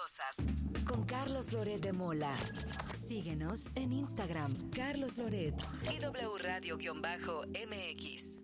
sospechosas. Con Carlos Loret de Mola. Síguenos en Instagram, Carlos Loret y W Radio-MX.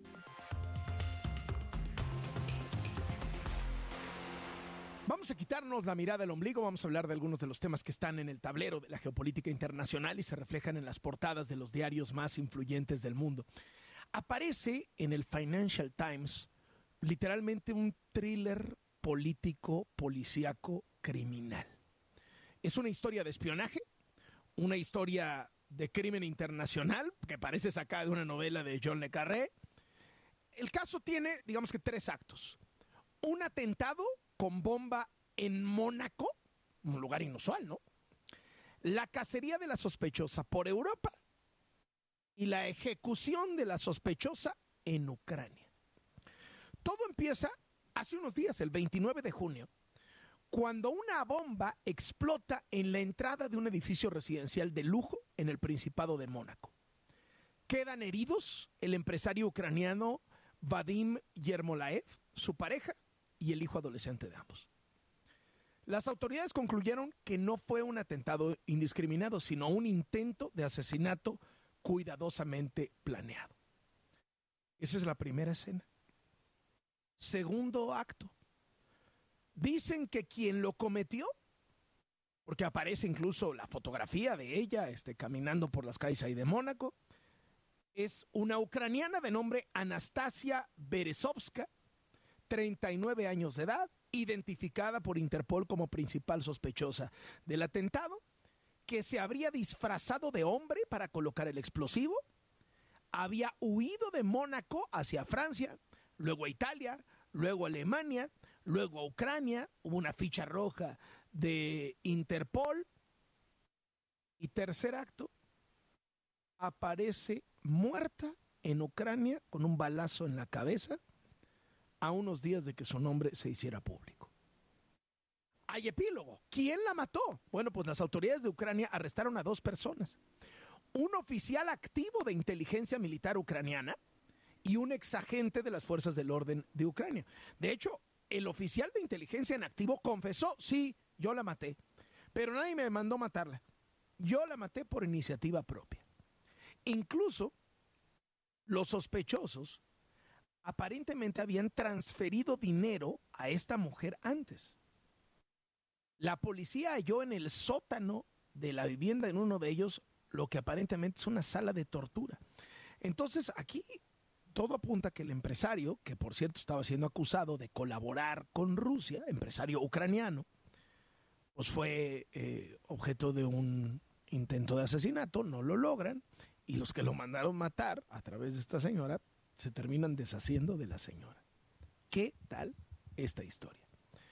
Vamos a quitarnos la mirada del ombligo, vamos a hablar de algunos de los temas que están en el tablero de la geopolítica internacional y se reflejan en las portadas de los diarios más influyentes del mundo. Aparece en el Financial Times literalmente un thriller político, policíaco, criminal. Es una historia de espionaje, una historia de crimen internacional que parece sacada de una novela de John le Carré. El caso tiene, digamos que 3 actos. Un atentado con bomba en Mónaco, un lugar inusual, ¿no? La cacería de la sospechosa por Europa y la ejecución de la sospechosa en Ucrania. Todo empieza hace unos días, el 29 de junio, cuando una bomba explota en la entrada de un edificio residencial de lujo en el Principado de Mónaco. Quedan heridos el empresario ucraniano Vadim Yermolaev, su pareja y el hijo adolescente de ambos. Las autoridades concluyeron que no fue un atentado indiscriminado, sino un intento de asesinato cuidadosamente planeado. Esa es la primera escena. Segundo acto. Dicen que quien lo cometió, porque aparece incluso la fotografía de ella caminando por las calles ahí de Mónaco, es una ucraniana de nombre Anastasia Berezovska, 39 años de edad, identificada por Interpol como principal sospechosa del atentado, que se habría disfrazado de hombre para colocar el explosivo, había huido de Mónaco hacia Francia, luego a Italia, luego a Alemania, luego a Ucrania, hubo una ficha roja de Interpol. Y tercer acto, aparece muerta en Ucrania con un balazo en la cabeza a unos días de que su nombre se hiciera público. Hay epílogo. ¿Quién la mató? Bueno, pues las autoridades de Ucrania arrestaron a 2 personas. Un oficial activo de inteligencia militar ucraniana y un exagente de las fuerzas del orden de Ucrania. De hecho, el oficial de inteligencia en activo confesó, sí, yo la maté, pero nadie me mandó matarla. Yo la maté por iniciativa propia. Incluso los sospechosos aparentemente habían transferido dinero a esta mujer antes. La policía halló en el sótano de la vivienda en uno de ellos lo que aparentemente es una sala de tortura. Entonces aquí todo apunta que el empresario, que por cierto estaba siendo acusado de colaborar con Rusia, empresario ucraniano, pues fue objeto de un intento de asesinato, no lo logran, y los que lo mandaron matar a través de esta señora se terminan deshaciendo de la señora. ¿Qué tal esta historia?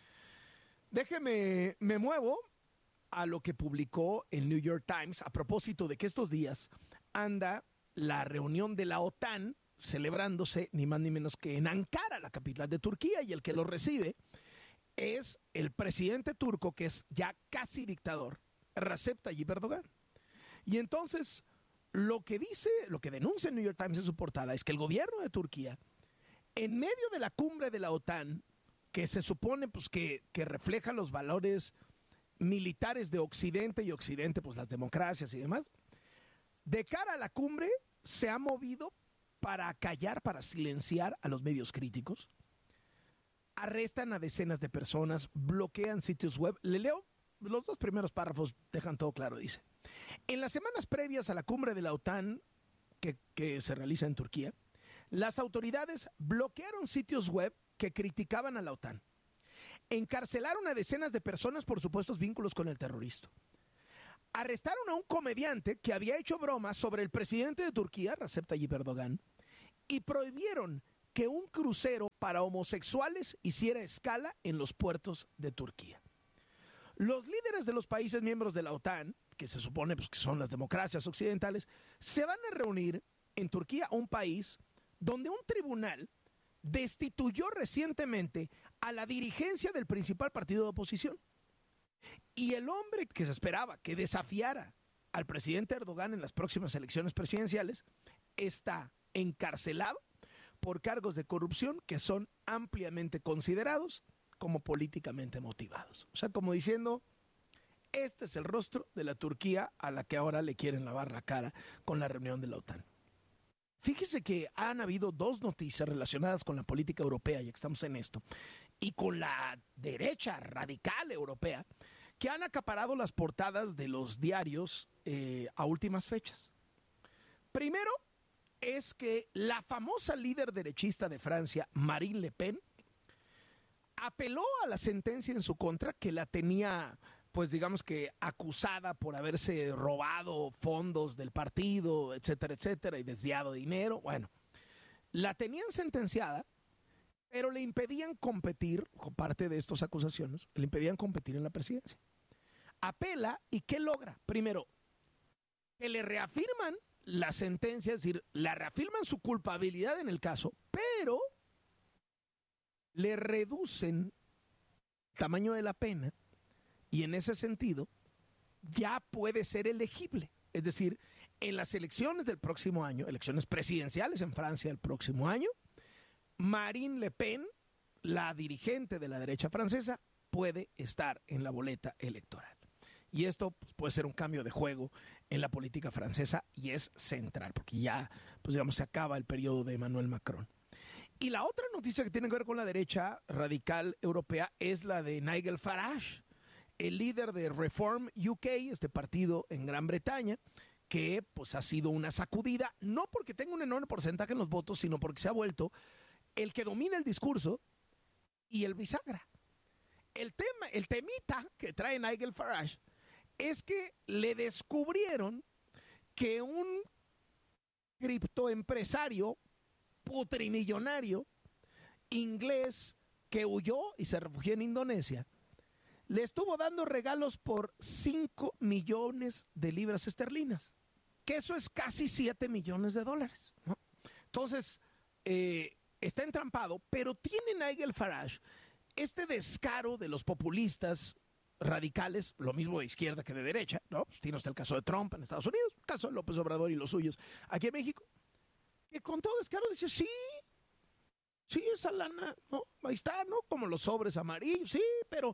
Me muevo a lo que publicó el New York Times a propósito de que estos días anda la reunión de la OTAN celebrándose ni más ni menos que en Ankara, la capital de Turquía, y el que lo recibe es el presidente turco, que es ya casi dictador, Recep Tayyip Erdogan. Y entonces lo que denuncia el New York Times en su portada es que el gobierno de Turquía, en medio de la cumbre de la OTAN, que se supone pues que refleja los valores militares de Occidente, y Occidente pues las democracias y demás, de cara a la cumbre se ha movido para callar, para silenciar a los medios críticos, arrestan a decenas de personas, bloquean sitios web. Le leo los 2 primeros párrafos, dejan todo claro. Dice: en las semanas previas a la cumbre de la OTAN que se realiza en Turquía, las autoridades bloquearon sitios web que criticaban a la OTAN, encarcelaron a decenas de personas por supuestos vínculos con el terrorismo, arrestaron a un comediante que había hecho bromas sobre el presidente de Turquía, Recep Tayyip Erdogan, y prohibieron que un crucero para homosexuales hiciera escala en los puertos de Turquía. Los líderes de los países miembros de la OTAN, que se supone pues, que son las democracias occidentales, se van a reunir en Turquía, un país donde un tribunal destituyó recientemente a la dirigencia del principal partido de oposición. Y el hombre que se esperaba que desafiara al presidente Erdogan en las próximas elecciones presidenciales está encarcelado por cargos de corrupción que son ampliamente considerados como políticamente motivados. O sea, como diciendo, Este es el rostro de la Turquía a la que ahora le quieren lavar la cara con la reunión de la OTAN. Fíjese que han habido dos noticias relacionadas con la política europea, ya que estamos en esto, y con la derecha radical europea, que han acaparado las portadas de los diarios a últimas fechas. Primero es que la famosa líder derechista de Francia, Marine Le Pen, apeló a la sentencia en su contra que la tenía, pues digamos que acusada por haberse robado fondos del partido, etcétera, etcétera, y desviado dinero. Bueno, la tenían sentenciada, pero le impedían competir, parte de estas acusaciones, le impedían competir en la presidencia. Apela y ¿qué logra? Primero, que le reafirman la sentencia, es decir, le reafirman su culpabilidad en el caso, pero le reducen el tamaño de la pena y en ese sentido ya puede ser elegible. Es decir, en las elecciones del próximo año, elecciones presidenciales en Francia el próximo año, Marine Le Pen, la dirigente de la derecha francesa, puede estar en la boleta electoral. Y esto pues, puede ser un cambio de juego en la política francesa y es central, porque ya, pues digamos, se acaba el periodo de Emmanuel Macron. Y la otra noticia que tiene que ver con la derecha radical europea es la de Nigel Farage, el líder de Reform UK, este partido en Gran Bretaña, que pues ha sido una sacudida, no porque tenga un enorme porcentaje en los votos, sino porque se ha vuelto el que domina el discurso y el bisagra. El temita que trae Nigel Farage es que le descubrieron que un criptoempresario putrimillonario inglés que huyó y se refugió en Indonesia le estuvo dando regalos por 5 millones de libras esterlinas, que eso es casi 7 millones de dólares, ¿no? Entonces, está entrampado, pero tiene Nigel Farage este descaro de los populistas radicales, lo mismo de izquierda que de derecha, ¿no? Pues tiene usted el caso de Trump en Estados Unidos, el caso de López Obrador y los suyos aquí en México, que con todo descaro dice, sí, esa lana, ¿no? Ahí está, ¿no? Como los sobres amarillos, sí, pero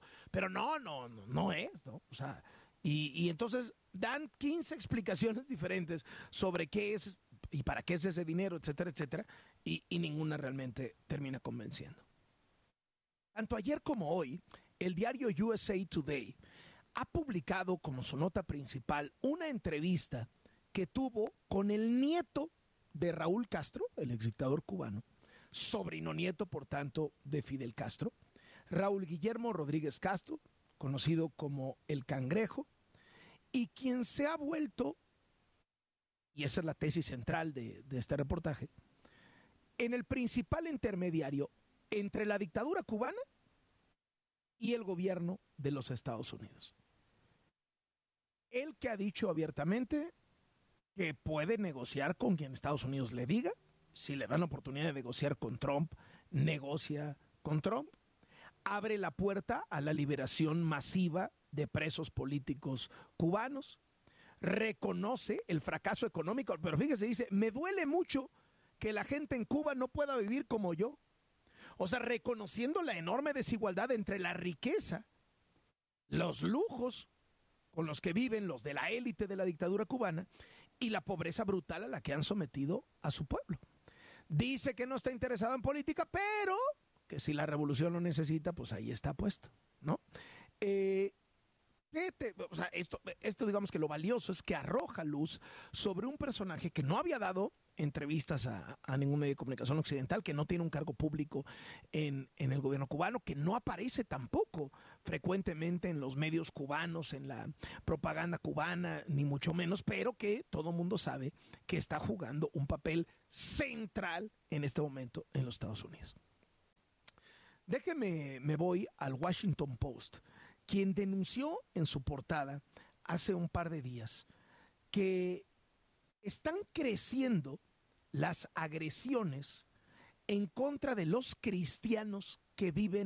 no es, ¿no? O sea, y entonces dan 15 explicaciones diferentes sobre qué es y para qué es ese dinero, etcétera, etcétera, y ninguna realmente termina convenciendo. Tanto ayer como hoy, el diario USA Today ha publicado como su nota principal una entrevista que tuvo con el nieto de Raúl Castro, el exdictador cubano, sobrino nieto, por tanto, de Fidel Castro, Raúl Guillermo Rodríguez Castro, conocido como el Cangrejo, y quien se ha vuelto, y esa es la tesis central de este reportaje, en el principal intermediario entre la dictadura cubana y el gobierno de los Estados Unidos. Él que ha dicho abiertamente que puede negociar con quien Estados Unidos le diga. Si le dan la oportunidad de negociar con Trump, negocia con Trump. Abre la puerta a la liberación masiva de presos políticos cubanos. Reconoce el fracaso económico, pero fíjese, dice, me duele mucho que la gente en Cuba no pueda vivir como yo. O sea, reconociendo la enorme desigualdad entre la riqueza, los lujos con los que viven los de la élite de la dictadura cubana y la pobreza brutal a la que han sometido a su pueblo. Dice que no está interesado en política, pero que si la revolución lo necesita, pues ahí está puesto, ¿no? O sea, esto digamos que lo valioso es que arroja luz sobre un personaje que no había dado entrevistas a ningún medio de comunicación occidental, que no tiene un cargo público en el gobierno cubano, que no aparece tampoco frecuentemente en los medios cubanos, en la propaganda cubana, ni mucho menos, pero que todo mundo sabe que está jugando un papel central en este momento en los Estados Unidos. Me voy al Washington Post, quien denunció en su portada hace un par de días que están creciendo las agresiones en contra de los cristianos que viven